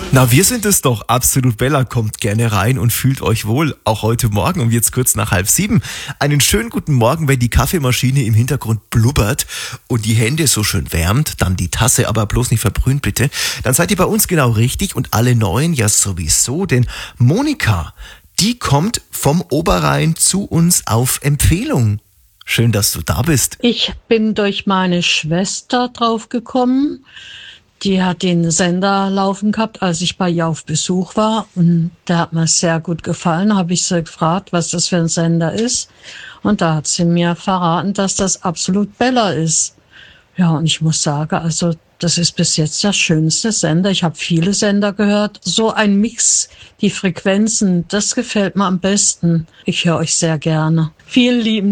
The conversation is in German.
Na, wir sind es doch. Absolut Bella. Kommt gerne rein und fühlt euch wohl. Auch heute Morgen um jetzt kurz nach 6:30. Einen schönen guten Morgen, wenn die Kaffeemaschine im Hintergrund blubbert und die Hände so schön wärmt. Dann die Tasse aber bloß nicht verbrühen, bitte. Dann seid ihr bei uns genau richtig und alle Neuen ja sowieso. Denn Monika, die kommt vom Oberrhein zu uns auf Empfehlung. Schön, dass du da bist. Ich bin durch meine Schwester draufgekommen. Die hat den Sender laufen gehabt, als ich bei ihr auf Besuch war. Und der hat mir sehr gut gefallen. Habe ich sie gefragt, was das für ein Sender ist. Und da hat sie mir verraten, dass das Absolut Bella ist. Ja, und ich muss sagen, also das ist bis jetzt der schönste Sender. Ich habe viele Sender gehört. So ein Mix, die Frequenzen, das gefällt mir am besten. Ich höre euch sehr gerne. Vielen lieben